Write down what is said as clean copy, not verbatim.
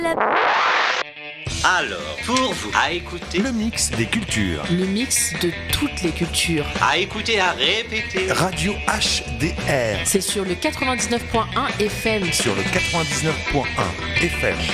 Alors, pour vous, à écouter, Le mix des cultures. Le mix de toutes les cultures. à écouter, à répéter. Radio HDR C'est sur le 99.1 FM. sur le 99.1 FM.